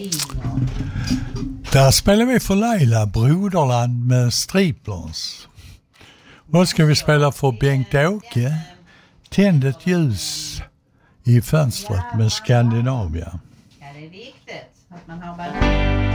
Där spelar vi för Laila, Broderland med Striplers. Vad ska vi spela för Bengt-Åke? Tänd ett ljus i fönstret med Skandinavia. Ja, det är viktigt att man har